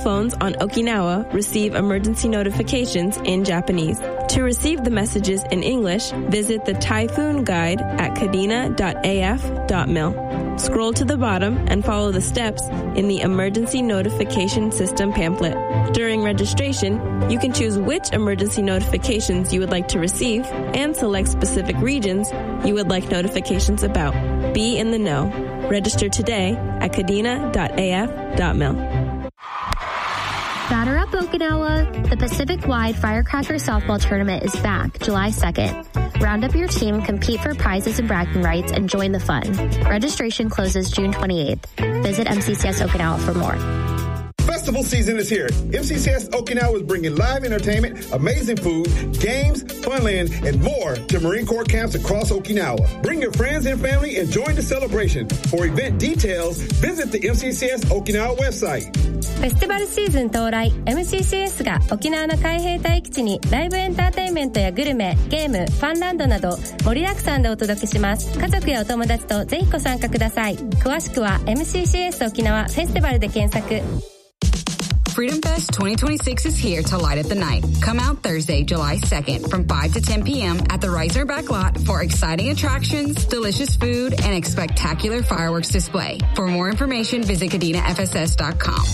phones on Okinawa receive emergency notifications in Japanese. To receive the messages in English, visit the Typhoon Guide at kadena.af.mil. Scroll to the bottom and follow the steps in the Emergency Notification System pamphlet. During registration, you can choose which emergency notifications you would like to receive and select specific regions you would like notifications about. Be in the know. Register today at kadena.af.mil. Batter up, Okinawa! The Pacific-wide Firecracker Softball Tournament is back July 2nd. Round up your team, compete for prizes and bragging rights, and join the fun. Registration closes June 28th. Visit MCCS Okinawa for more. Festival season is here. MCCS Okinawa is bringing live entertainment, amazing food, games, funland, and more to Marine Corps camps across Okinawa. Bring your friends and family and join the celebration. For event details, visit the MCCS Okinawa website. フェスティバルシーズン到来、MCCS が沖縄の海兵隊基地にライブエンターテインメントやグルメ、ゲーム、ファンランドなど盛りだくさんでお届けします。家族やお友達とぜひご参加ください。詳しくは MCCS 沖縄フェスティバルで検索。 Freedom Fest 2026 is here to light up the night. Come out Thursday, July 2nd from 5 to 10 p.m. at the Reisner Back Lot for exciting attractions, delicious food, and a spectacular fireworks display. For more information, visit KadenaFSS.com.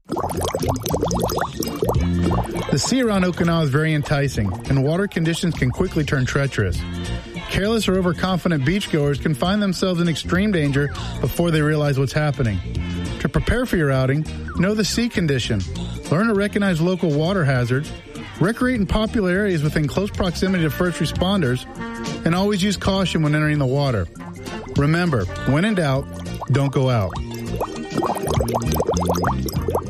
The sea around Okinawa is very enticing, and water conditions can quickly turn treacherous. Careless or overconfident beachgoers can find themselves in extreme danger before they realize what's happening. To prepare for your outing, know the sea condition, learn to recognize local water hazards, recreate in popular areas within close proximity to first responders, and always use caution when entering the water. Remember, when in doubt, don't go out.